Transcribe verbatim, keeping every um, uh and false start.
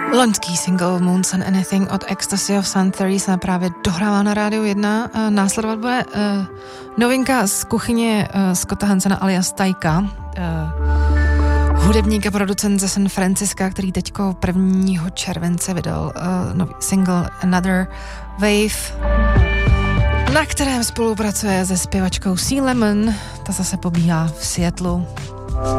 Loňský single Moons and Anything od Ecstasy of Sun Theory se právě dohrává na Rádiu jedna. Následovat bude uh, novinka z kuchyně uh, Scotta Hansena alias Taika, uh, hudebník a producent ze San Francisca, který teďko prvního července vydal uh, nový single Another Wave, na kterém spolupracuje se zpěvačkou Sea Lemon. Ta zase pobíhá v Seattlu.